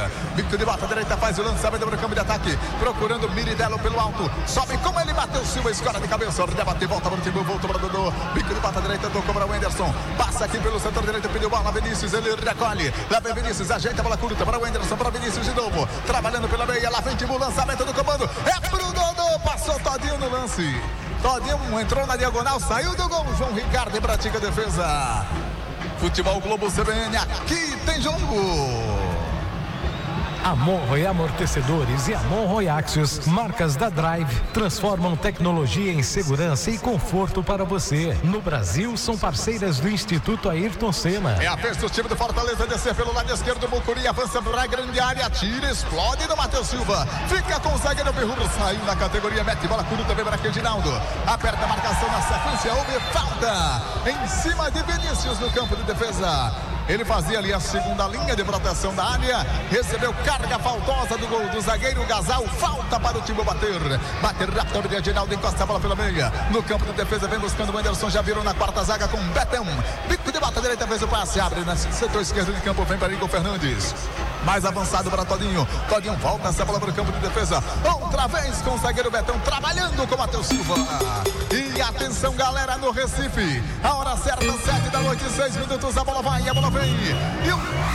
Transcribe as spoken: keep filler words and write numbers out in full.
meia. Bico de bota direita, faz o lançamento para o campo de ataque. Procurando Miridelo pelo alto. Sobe como ele bateu, Silva, escora de cabeça. Debate, volta para o time, volta para o Dodô. Bico de bota direita, tocou para o Anderson. Passa aqui pelo setor direito, pediu bola. Vinícius, ele recolhe. Lá vem Vinícius, ajeita a bola curta para o Anderson, para Vinícius de novo. Trabalhando pela meia, lá vem Tibu, lançamento do comando. É pro Dodô, passou Todinho no lance. Todinho entrou na diagonal, saiu do gol. João Ricardo pratica a defesa. Futebol Globo C B N, aqui tem jogo. Amon-Roy Amortecedores e Amon-Roy Axios, marcas da Drive, transformam tecnologia em segurança e conforto para você. No Brasil, são parceiras do Instituto Ayrton Senna. É a vez do time do Fortaleza descer pelo lado esquerdo. Mucuri avança para a grande área, tira, explode no Matheus Silva. Fica com o zagueiro Berrubro, saiu na categoria, mete bola curta também para Reginaldo. Aperta a marcação na sequência, houve falta em cima de Vinícius no campo de defesa. Ele fazia ali a segunda linha de proteção da área. Recebeu carga faltosa do gol do zagueiro Gasal. Falta para o time bater. Bater rápido de Reginaldo, encosta a bola pela meia. No campo de defesa vem buscando o Anderson. Já virou na quarta zaga com Betão. Bico de bata direita, fez o passe. Abre no setor esquerdo de campo. Vem para Igor Fernandes. Mais avançado para Todinho. Todinho volta essa bola para o campo de defesa. Outra vez com o zagueiro Betão. Trabalhando com o Matheus Silva. E atenção, galera, no Recife. A hora certa, sete da noite, seis minutos. A bola vai, a bola vem. E o